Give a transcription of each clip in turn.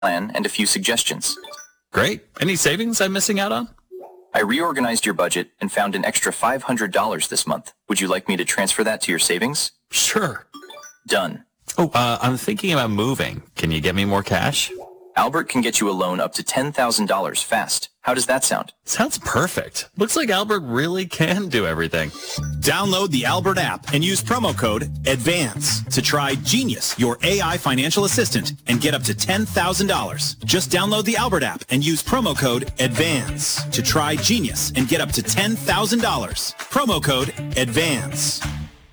plan and a few suggestions. Great. Any savings I'm missing out on? I reorganized your budget and found an extra $500 this month. Would you like me to transfer that to your savings? Sure. Done. Oh, I'm thinking about moving. Can you get me more cash? Albert can get you a loan up to $10,000 fast. How does that sound? Sounds perfect. Looks like Albert really can do everything. Download the Albert app and use promo code ADVANCE to try Genius, your AI financial assistant, and get up to $10,000. Just download the Albert app and use promo code ADVANCE to try Genius and get up to $10,000. Promo code ADVANCE.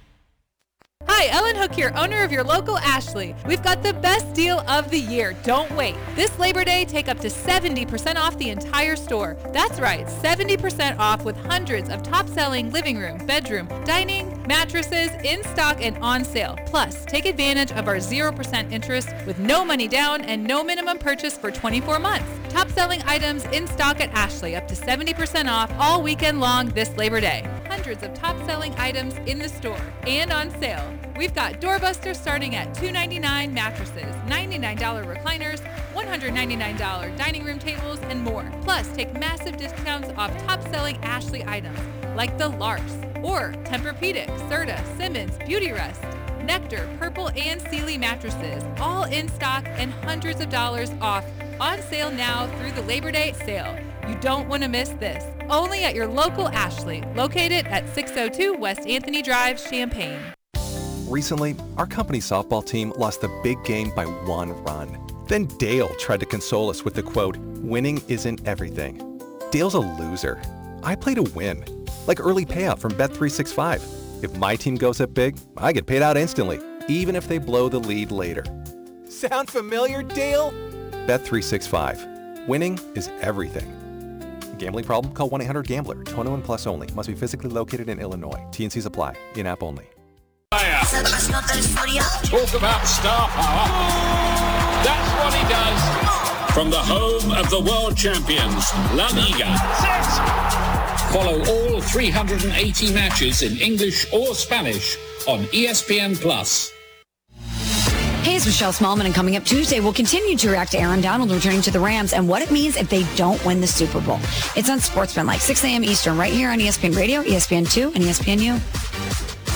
Hi, Ellen Hook here, owner of your local Ashley. We've got the best deal of the year. Don't wait. This Labor Day, take up to 70% off the entire store. That's right, 70% off with hundreds of top-selling living room, bedroom, dining, mattresses in stock and on sale. Plus, take advantage of our 0% interest with no money down and no minimum purchase for 24 months. Top-selling items in stock at Ashley, up to 70% off all weekend long this Labor Day. Hundreds of top-selling items in the store and on sale. We've got doorbusters starting at $299 mattresses, $99 recliners, $199 dining room tables, and more. Plus, take massive discounts off top-selling Ashley items like the Lars or Tempur-Pedic, Serta, Simmons, Beautyrest, Nectar, Purple, and Sealy mattresses, all in stock and hundreds of dollars off. On sale now through the Labor Day sale. You don't want to miss this. Only at your local Ashley, located at 602 West Anthony Drive, Champaign. Recently, our company softball team lost the big game by 1 run. Then Dale tried to console us with the quote, "Winning isn't everything." Dale's a loser. I play to win, like early payout from Bet365. If my team goes up big, I get paid out instantly, even if they blow the lead later. Sound familiar, Dale? Bet365. Winning is everything. Gambling problem? Call 1-800-GAMBLER. 21 plus only. Must be physically located in Illinois. T&Cs apply. In-app only. Talk about star power. That's what he does. From the home of the world champions, La Liga. Follow all 380 matches in English or Spanish on ESPN+. Hey, it's Michelle Smallman, and coming up Tuesday, we'll continue to react to Aaron Donald returning to the Rams and what it means if they don't win the Super Bowl. It's on Sportsman, like 6 a.m. Eastern, right here on ESPN Radio, ESPN2, and ESPNU.